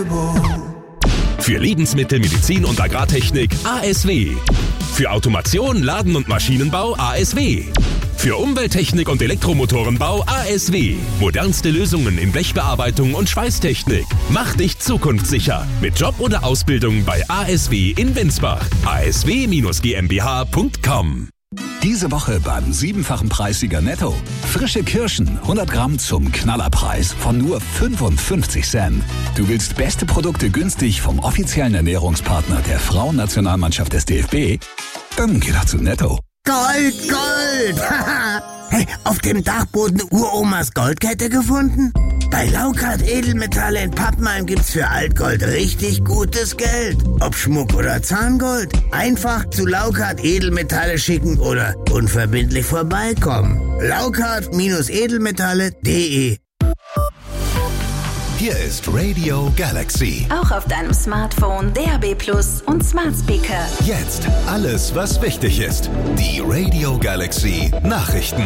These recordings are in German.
Für Lebensmittel, Medizin und Agrartechnik ASW. Für Automation, Laden- und Maschinenbau ASW. Für Umwelttechnik und Elektromotorenbau ASW. Modernste Lösungen in Blechbearbeitung und Schweißtechnik. Mach dich zukunftssicher mit Job oder Ausbildung bei ASW in Winsbach. asw-gmbh.com. Diese Woche beim 7-fachen Preissieger Netto. Frische Kirschen, 100 Gramm zum Knallerpreis von nur 55 Cent. Du willst beste Produkte günstig vom offiziellen Ernährungspartner der Frauennationalmannschaft des DFB? Dann geh doch zu Netto. Gold, Gold! Hey, auf dem Dachboden Uromas Goldkette gefunden? Bei Laukart Edelmetalle in Pappenheim gibt's für Altgold richtig gutes Geld. Ob Schmuck oder Zahngold. Einfach zu Laukart Edelmetalle schicken oder unverbindlich vorbeikommen. Laukart-edelmetalle.de. Hier ist Radio Galaxy. Auch auf deinem Smartphone, DAB+ und Smart Speaker. Jetzt alles, was wichtig ist. Die Radio Galaxy Nachrichten.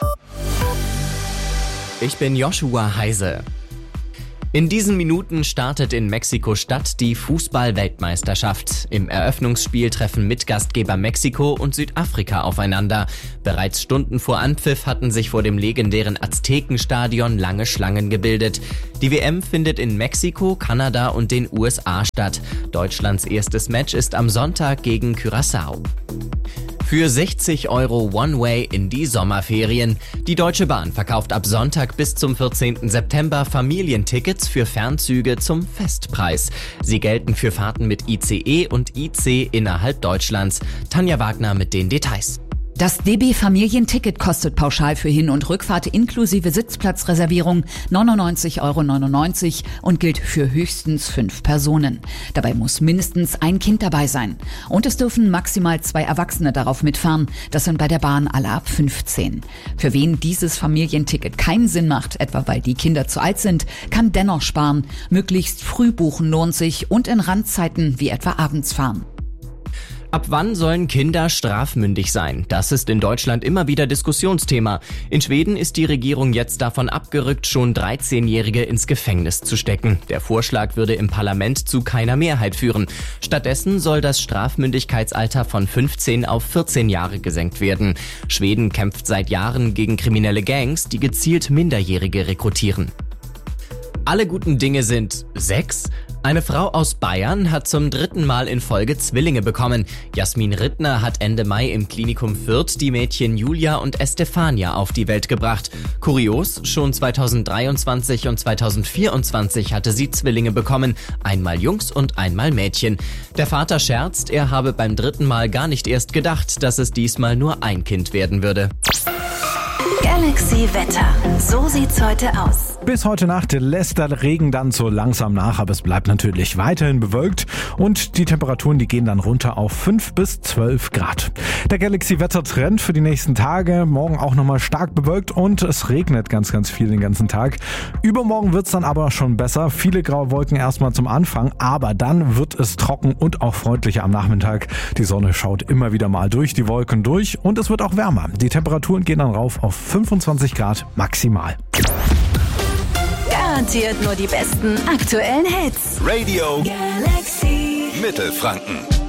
Ich bin Joshua Heise. In diesen Minuten startet in Mexiko-Stadt die Fußball-Weltmeisterschaft. Im Eröffnungsspiel treffen Mitgastgeber Mexiko und Südafrika aufeinander. Bereits Stunden vor Anpfiff hatten sich vor dem legendären Aztekenstadion lange Schlangen gebildet. Die WM findet in Mexiko, Kanada und den USA statt. Deutschlands erstes Match ist am Sonntag gegen Curaçao. Für 60 € One-Way in die Sommerferien. Die Deutsche Bahn verkauft ab Sonntag bis zum 14. September Familientickets für Fernzüge zum Festpreis. Sie gelten für Fahrten mit ICE und IC innerhalb Deutschlands. Tanja Wagner mit den Details. Das DB-Familienticket kostet pauschal für Hin- und Rückfahrt inklusive Sitzplatzreservierung 99,99 € und gilt für höchstens 5 Personen. Dabei muss mindestens ein Kind dabei sein. Und es dürfen maximal 2 Erwachsene darauf mitfahren. Das sind bei der Bahn alle ab 15. Für wen dieses Familienticket keinen Sinn macht, etwa weil die Kinder zu alt sind, kann dennoch sparen. Möglichst früh buchen lohnt sich und in Randzeiten wie etwa abends fahren. Ab wann sollen Kinder strafmündig sein? Das ist in Deutschland immer wieder Diskussionsthema. In Schweden ist die Regierung jetzt davon abgerückt, schon 13-Jährige ins Gefängnis zu stecken. Der Vorschlag würde im Parlament zu keiner Mehrheit führen. Stattdessen soll das Strafmündigkeitsalter von 15 auf 14 Jahre gesenkt werden. Schweden kämpft seit Jahren gegen kriminelle Gangs, die gezielt Minderjährige rekrutieren. Alle guten Dinge sind 6. Eine Frau aus Bayern hat zum 3. Mal in Folge Zwillinge bekommen. Jasmin Rittner hat Ende Mai im Klinikum Fürth die Mädchen Julia und Estefania auf die Welt gebracht. Kurios, schon 2023 und 2024 hatte sie Zwillinge bekommen. Einmal Jungs und einmal Mädchen. Der Vater scherzt, er habe beim 3. Mal gar nicht erst gedacht, dass es diesmal nur ein Kind werden würde. Galaxy Wetter. So sieht's heute aus. Bis heute Nacht lässt der Regen dann so langsam nach, aber es bleibt natürlich weiterhin bewölkt und die Temperaturen, die gehen dann runter auf 5 bis 12 Grad. Der Galaxy-Wetter-Trend für die nächsten Tage, morgen auch nochmal stark bewölkt und es regnet ganz, ganz viel den ganzen Tag. Übermorgen wird's dann aber schon besser, viele graue Wolken erstmal zum Anfang, aber dann wird es trocken und auch freundlicher am Nachmittag. Die Sonne schaut immer wieder mal durch die Wolken durch und es wird auch wärmer. Die Temperaturen gehen dann rauf auf 25 Grad maximal. Garantiert nur die besten aktuellen Hits. Radio Galaxy Mittelfranken.